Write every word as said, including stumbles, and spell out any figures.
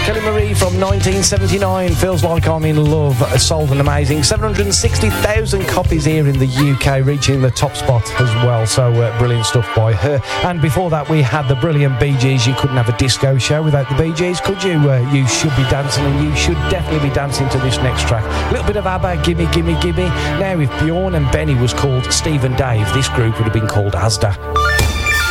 Kelly Marie from nineteen seventy-nine. Feels Like I'm in Love. Sold an amazing seven hundred sixty thousand copies here in the U K, reaching the top spot as well. So uh, brilliant stuff by her. And before that, we had the brilliant Bee Gees. You couldn't have a disco show without the Bee Gees, could you? Uh, you should be dancing, and you should definitely be dancing to this next track. A little bit of ABBA, Gimme, Gimme, Gimme. Now, if Bjorn and Benny was called Steve and Dave, this group would have been called Asda.